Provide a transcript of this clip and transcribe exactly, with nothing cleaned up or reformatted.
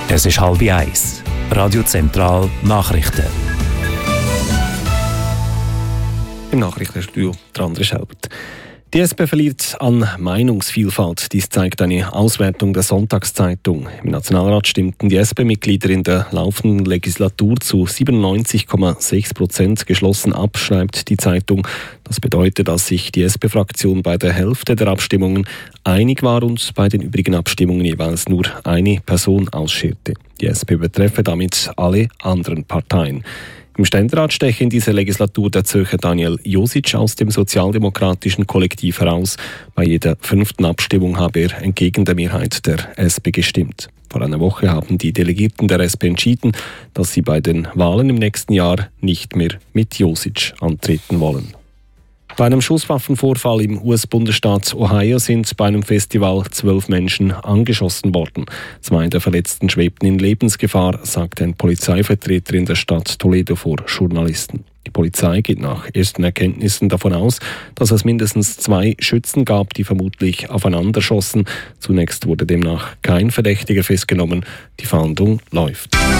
Es ist halb eins. Radio Zentral Nachrichten. Im Nachrichtenstudio der André Schelbert. Die S P verliert an Meinungsvielfalt. Dies zeigt eine Auswertung der Sonntagszeitung. Im Nationalrat stimmten die S P-Mitglieder in der laufenden Legislatur zu siebenundneunzig Komma sechs Prozent geschlossen ab, schreibt die Zeitung. Das bedeutet, dass sich die S P-Fraktion bei der Hälfte der Abstimmungen einig war und bei den übrigen Abstimmungen jeweils nur eine Person ausscherte. Die S P betreffe damit alle anderen Parteien. Im Ständerat steche in dieser Legislatur der Zürcher Daniel Josic aus dem sozialdemokratischen Kollektiv heraus. Bei jeder fünften Abstimmung habe er entgegen der Mehrheit der S P gestimmt. Vor einer Woche haben die Delegierten der S P entschieden, dass sie bei den Wahlen im nächsten Jahr nicht mehr mit Josic antreten wollen. Bei einem Schusswaffenvorfall im U S-Bundesstaat Ohio sind bei einem Festival zwölf Menschen angeschossen worden. Zwei der Verletzten schwebten in Lebensgefahr, sagte ein Polizeivertreter in der Stadt Toledo vor Journalisten. Die Polizei geht nach ersten Erkenntnissen davon aus, dass es mindestens zwei Schützen gab, die vermutlich aufeinander schossen. Zunächst wurde demnach kein Verdächtiger festgenommen. Die Fahndung läuft.